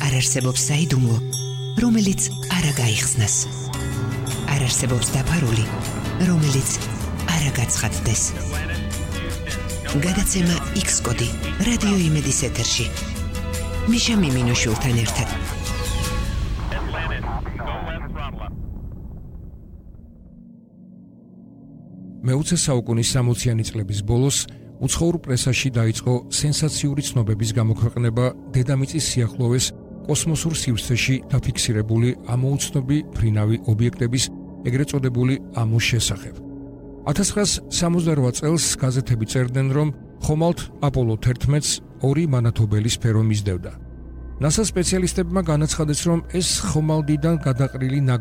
არ არსებობს საიდუმლო, რომელიც არ გაიხსნას. არ არსებობს დაფარული, რომელიც არ გაცხადდეს. გადაცემა X-კოდი რადიო იმედის ეთერში. მიშა მიმინოშვილთან ერთად. მე-20 საუკუნის 60-იანი წლების ბოლოს უცხოურ პრესაში დაიწყო სენსაციური ცნობების გამოქვეყნება დედამიწის სიახლოვეს კოსმოსურ სივრცეში დაფიქსირებული ამოუცნობი ფრინავი ობიექტების, ეგრეთ წოდებული ამოს შესახებ. 1968 წელს გაზეთები წერდნენ, რომ ხომალდ აპოლო 11-ს 2 მანათობელი სფერო მისდევდა. NASA სპეციალისტებმა განაცხადეს, რომ ეს ხომალდიდან გადაყრილი